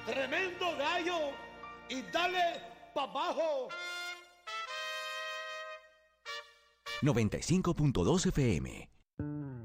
tremendo gallo, y dale pa' abajo. 95.2 FM.